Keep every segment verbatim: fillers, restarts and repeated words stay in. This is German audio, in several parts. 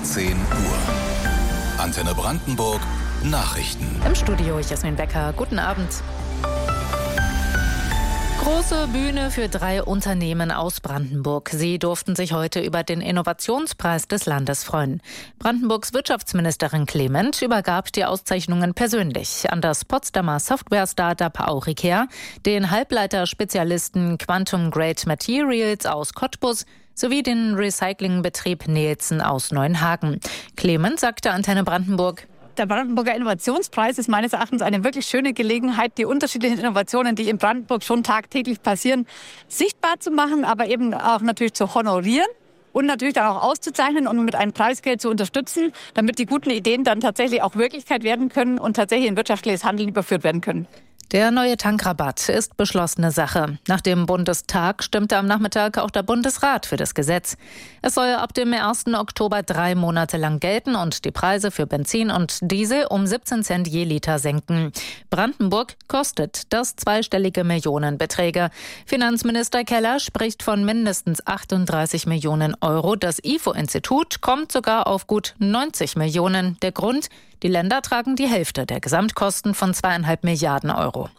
zehn Uhr. Antenne Brandenburg Nachrichten. Im Studio Jasmin Becker. Guten Abend. Große Bühne für drei Unternehmen aus Brandenburg. Sie durften sich heute über den Innovationspreis des Landes freuen. Brandenburgs Wirtschaftsministerin Clement übergab die Auszeichnungen persönlich an das Potsdamer Software-Startup Auricare, den Halbleiterspezialisten Quantum Grade Materials aus Cottbus sowie den Recyclingbetrieb Nielsen aus Neuenhagen. Clement sagte Antenne Brandenburg: Der Brandenburger Innovationspreis ist meines Erachtens eine wirklich schöne Gelegenheit, die unterschiedlichen Innovationen, die in Brandenburg schon tagtäglich passieren, sichtbar zu machen, aber eben auch natürlich zu honorieren und natürlich dann auch auszuzeichnen und mit einem Preisgeld zu unterstützen, damit die guten Ideen dann tatsächlich auch Wirklichkeit werden können und tatsächlich in wirtschaftliches Handeln überführt werden können. Der neue Tankrabatt ist beschlossene Sache. Nach dem Bundestag stimmte am Nachmittag auch der Bundesrat für das Gesetz. Es soll ab dem ersten Oktober drei Monate lang gelten und die Preise für Benzin und Diesel um siebzehn Cent je Liter senken. Brandenburg kostet das zweistellige Millionenbeträge. Finanzminister Keller spricht von mindestens achtunddreißig Millionen Euro. Das I F O-Institut kommt sogar auf gut neunzig Millionen. Der Grund: Die Länder tragen die Hälfte der Gesamtkosten von zweieinhalb Milliarden Euro.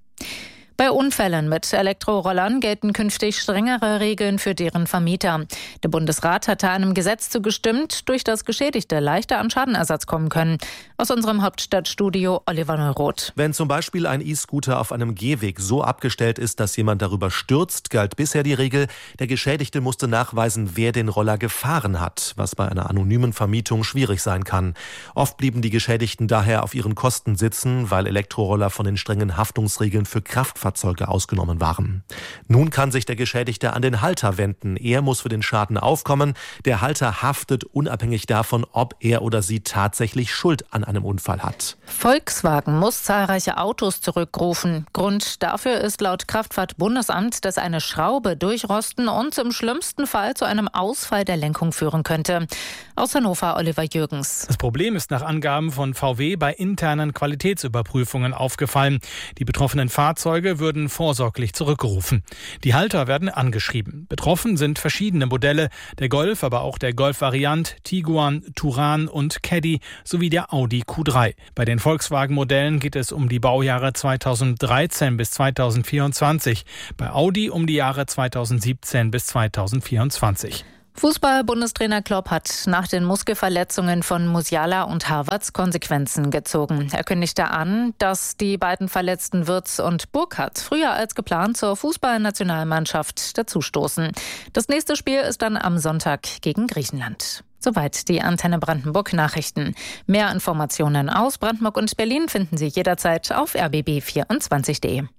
Bei Unfällen mit Elektrorollern gelten künftig strengere Regeln für deren Vermieter. Der Bundesrat hatte einem Gesetz zugestimmt, durch das Geschädigte leichter an Schadenersatz kommen können. Aus unserem Hauptstadtstudio Oliver Neuroth. Wenn zum Beispiel ein E-Scooter auf einem Gehweg so abgestellt ist, dass jemand darüber stürzt, galt bisher die Regel, der Geschädigte musste nachweisen, wer den Roller gefahren hat, was bei einer anonymen Vermietung schwierig sein kann. Oft blieben die Geschädigten daher auf ihren Kosten sitzen, weil Elektroroller von den strengen Haftungsregeln für Kraftfahrzeuge Fahrzeuge ausgenommen waren. Nun kann sich der Geschädigte an den Halter wenden. Er muss für den Schaden aufkommen. Der Halter haftet unabhängig davon, ob er oder sie tatsächlich Schuld an einem Unfall hat. Volkswagen muss zahlreiche Autos zurückrufen. Grund dafür ist laut Kraftfahrt-Bundesamt, dass eine Schraube durchrosten und im schlimmsten Fall zu einem Ausfall der Lenkung führen könnte. Aus Hannover Oliver Jürgens. Das Problem ist nach Angaben von V W bei internen Qualitätsüberprüfungen aufgefallen. Die betroffenen Fahrzeuge würden vorsorglich zurückgerufen. Die Halter werden angeschrieben. Betroffen sind verschiedene Modelle, der Golf, aber auch der Golf-Variant, Tiguan, Touran und Caddy sowie der Audi Q drei. Bei den Volkswagen-Modellen geht es um die Baujahre zweitausenddreizehn bis zweitausendvierundzwanzig, bei Audi um die Jahre zweitausendsiebzehn bis zweitausendvierundzwanzig. Fußball-Bundestrainer Klopp hat nach den Muskelverletzungen von Musiala und Havertz Konsequenzen gezogen. Er kündigte an, dass die beiden verletzten Wirtz und Burkhardt früher als geplant zur Fußballnationalmannschaft dazustoßen. Das nächste Spiel ist dann am Sonntag gegen Griechenland. Soweit die Antenne Brandenburg Nachrichten. Mehr Informationen aus Brandenburg und Berlin finden Sie jederzeit auf r b b vierundzwanzig punkt d e.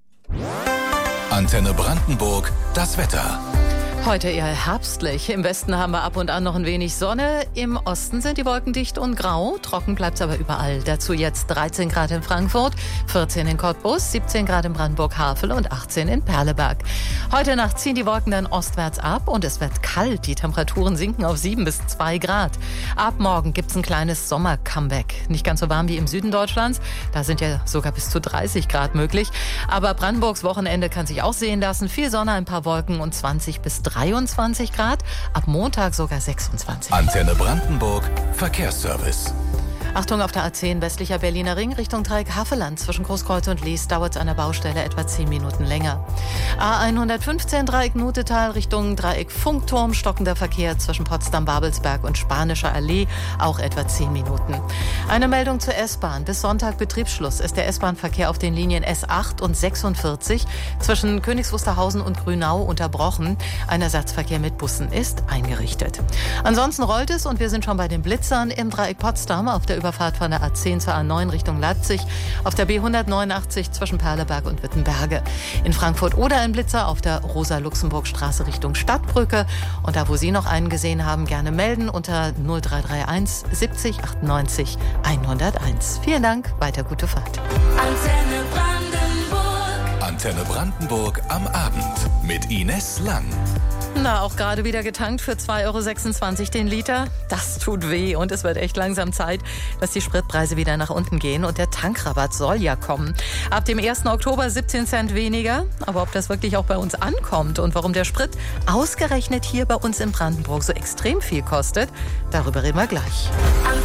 Antenne Brandenburg, das Wetter. Heute eher herbstlich. Im Westen haben wir ab und an noch ein wenig Sonne. Im Osten sind die Wolken dicht und grau. Trocken bleibt es aber überall. Dazu jetzt dreizehn Grad in Frankfurt, vierzehn in Cottbus, siebzehn Grad in Brandenburg-Havel und achtzehn in Perleberg. Heute Nacht ziehen die Wolken dann ostwärts ab und es wird kalt. Die Temperaturen sinken auf sieben bis zwei Grad. Ab morgen gibt es ein kleines Sommer-Comeback. Nicht ganz so warm wie im Süden Deutschlands. Da sind ja sogar bis zu dreißig Grad möglich. Aber Brandenburgs Wochenende kann sich auch sehen lassen. Viel Sonne, ein paar Wolken und zwanzig bis dreiundzwanzig Grad, ab Montag sogar sechsundzwanzig. Antenne Brandenburg, Verkehrsservice. Achtung, auf der A zehn westlicher Berliner Ring Richtung Dreieck Havelland. Zwischen Großkreuz und Lies dauert es an der Baustelle etwa zehn Minuten länger. A hundertfünfzehn Dreieck Nutetal Richtung Dreieck Funkturm. Stockender Verkehr zwischen Potsdam-Babelsberg und Spanischer Allee. Auch etwa zehn Minuten. Eine Meldung zur S-Bahn. Bis Sonntag Betriebsschluss ist der S-Bahn-Verkehr auf den Linien S acht und sechsundvierzig zwischen Königs Wusterhausen und Grünau unterbrochen. Ein Ersatzverkehr mit Bussen ist eingerichtet. Ansonsten rollt es und wir sind schon bei den Blitzern im Dreieck Potsdam auf der Überfahrt von der A zehn zur A neun Richtung Leipzig, auf der B hundertneunundachtzig zwischen Perleberg und Wittenberge. In Frankfurt oder ein Blitzer auf der Rosa-Luxemburg-Straße Richtung Stadtbrücke. Und da, wo Sie noch einen gesehen haben, gerne melden unter null drei drei eins siebzig achtundneunzig hunderteins. Vielen Dank, weiter gute Fahrt. Antenne Brandenburg. Antenne Brandenburg am Abend mit Ines Lang. Na, auch gerade wieder getankt für zwei Euro sechsundzwanzig den Liter. Das tut weh und es wird echt langsam Zeit, dass die Spritpreise wieder nach unten gehen. Und der Tankrabatt soll ja kommen. Ab dem ersten Oktober siebzehn Cent weniger. Aber ob das wirklich auch bei uns ankommt und warum der Sprit ausgerechnet hier bei uns in Brandenburg so extrem viel kostet, darüber reden wir gleich.